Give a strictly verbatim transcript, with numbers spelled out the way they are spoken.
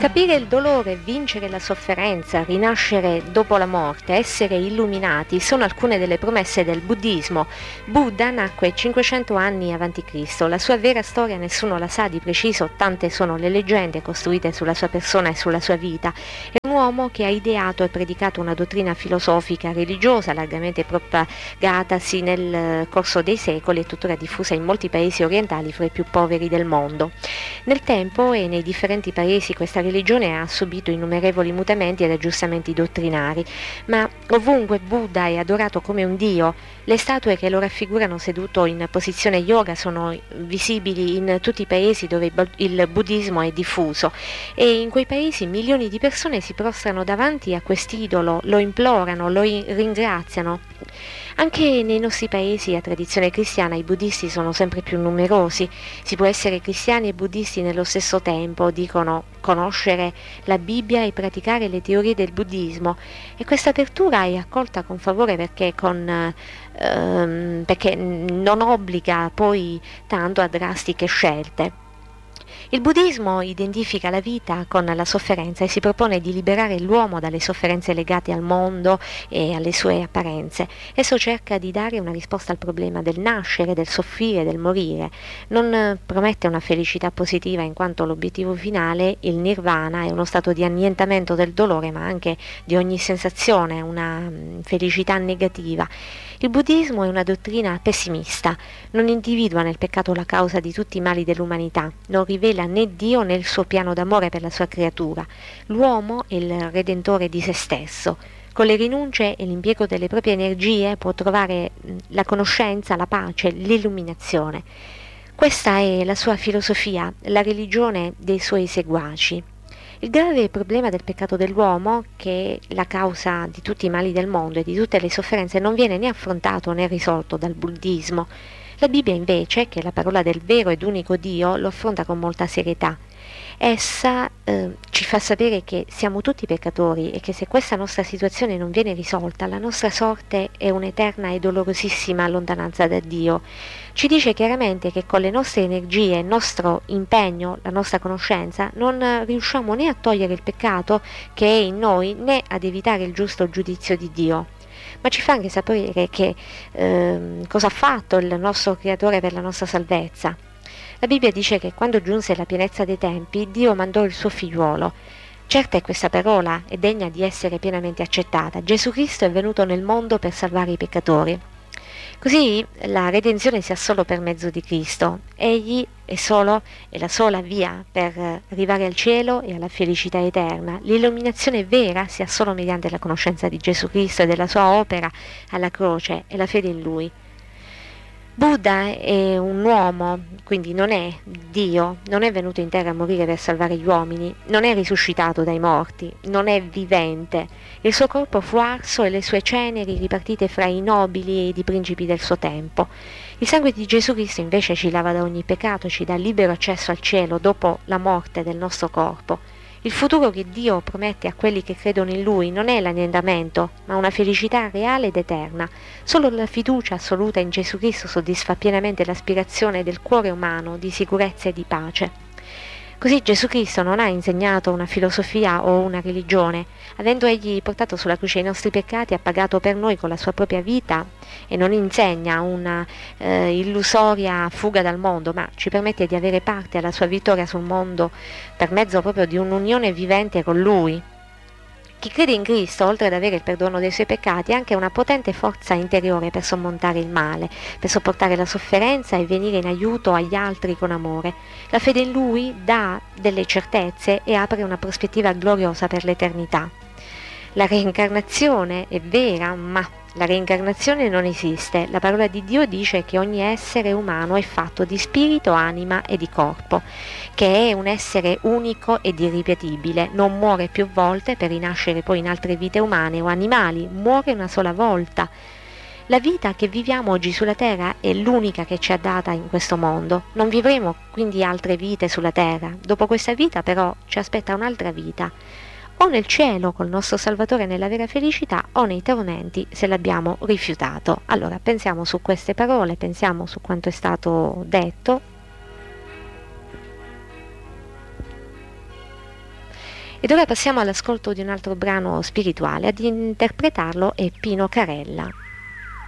Capire il dolore, vincere la sofferenza, rinascere dopo la morte, essere illuminati sono alcune delle promesse del buddismo. Buddha nacque cinquecento anni avanti Cristo. La sua vera storia nessuno la sa di preciso, tante sono le leggende costruite sulla sua persona e sulla sua vita. È un uomo che ha ideato e predicato una dottrina filosofica religiosa largamente propagatasi nel corso dei secoli e tuttora diffusa in molti paesi orientali fra i più poveri del mondo. Nel tempo e nei differenti paesi questa religione ha subito innumerevoli mutamenti ed aggiustamenti dottrinari, ma ovunque Buddha è adorato come un dio. Le statue che lo raffigurano seduto in posizione yoga sono visibili in tutti i paesi dove il buddismo è diffuso, e in quei paesi milioni di persone si prostrano davanti a quest'idolo, lo implorano, lo ringraziano. Anche nei nostri paesi a tradizione cristiana i buddisti sono sempre più numerosi. Si può essere cristiani e buddisti nello stesso tempo, dicono conoscere la Bibbia e praticare le teorie del buddismo, e questa apertura è accolta con favore perché, con, ehm, perché non obbliga poi tanto a drastiche scelte. Il buddismo identifica la vita con la sofferenza e si propone di liberare l'uomo dalle sofferenze legate al mondo e alle sue apparenze. Esso cerca di dare una risposta al problema del nascere, del soffrire, del morire. Non promette una felicità positiva in quanto l'obiettivo finale, il nirvana, è uno stato di annientamento del dolore ma anche di ogni sensazione, una felicità negativa. Il buddismo è una dottrina pessimista, non individua nel peccato la causa di tutti i mali dell'umanità, non rivela né Dio né il suo piano d'amore per la sua creatura. L'uomo è il redentore di se stesso. Con le rinunce e l'impiego delle proprie energie può trovare la conoscenza, la pace, l'illuminazione. Questa è la sua filosofia, la religione dei suoi seguaci. Il grave problema del peccato dell'uomo, che è la causa di tutti i mali del mondo e di tutte le sofferenze, non viene né affrontato né risolto dal buddismo. La Bibbia invece, che è la parola del vero ed unico Dio, lo affronta con molta serietà. Essa eh, ci fa sapere che siamo tutti peccatori e che se questa nostra situazione non viene risolta, la nostra sorte è un'eterna e dolorosissima lontananza da Dio. Ci dice chiaramente che con le nostre energie, il nostro impegno, la nostra conoscenza, non riusciamo né a togliere il peccato che è in noi né ad evitare il giusto giudizio di Dio. Ma ci fa anche sapere che eh, cosa ha fatto il nostro Creatore per la nostra salvezza. La Bibbia dice che quando giunse la pienezza dei tempi, Dio mandò il suo figliuolo. Certa è questa parola, è degna di essere pienamente accettata. Gesù Cristo è venuto nel mondo per salvare i peccatori. Così la redenzione si ha solo per mezzo di Cristo. Egli è solo è la sola via per arrivare al cielo e alla felicità eterna. L'illuminazione vera si ha solo mediante la conoscenza di Gesù Cristo e della sua opera alla croce e la fede in Lui. Buddha è un uomo, quindi non è Dio, non è venuto in terra a morire per salvare gli uomini, non è risuscitato dai morti, non è vivente. Il suo corpo fu arso e le sue ceneri ripartite fra i nobili ed i principi del suo tempo. Il sangue di Gesù Cristo invece ci lava da ogni peccato, ci dà libero accesso al cielo dopo la morte del nostro corpo. Il futuro che Dio promette a quelli che credono in Lui non è l'annientamento, ma una felicità reale ed eterna. Solo la fiducia assoluta in Gesù Cristo soddisfa pienamente l'aspirazione del cuore umano di sicurezza e di pace. Così Gesù Cristo non ha insegnato una filosofia o una religione. Avendo Egli portato sulla croce i nostri peccati, ha pagato per noi con la sua propria vita e non insegna una eh, illusoria fuga dal mondo, ma ci permette di avere parte alla sua vittoria sul mondo per mezzo proprio di un'unione vivente con Lui. Chi crede in Cristo, oltre ad avere il perdono dei suoi peccati, ha anche una potente forza interiore per sormontare il male, per sopportare la sofferenza e venire in aiuto agli altri con amore. La fede in Lui dà delle certezze e apre una prospettiva gloriosa per l'eternità. La reincarnazione è vera, ma la reincarnazione non esiste. La parola di Dio dice che ogni essere umano è fatto di spirito, anima e di corpo, che è un essere unico ed irripetibile, non muore più volte per rinascere poi in altre vite umane o animali, muore una sola volta. La vita che viviamo oggi sulla terra è l'unica che ci ha data in questo mondo, non vivremo quindi altre vite sulla terra. Dopo questa vita però ci aspetta un'altra vita, o nel cielo col nostro Salvatore nella vera felicità, o nei tormenti se l'abbiamo rifiutato. Allora pensiamo su queste parole, pensiamo su quanto è stato detto. Ed ora passiamo all'ascolto di un altro brano spirituale. Ad interpretarlo è Pino Carella.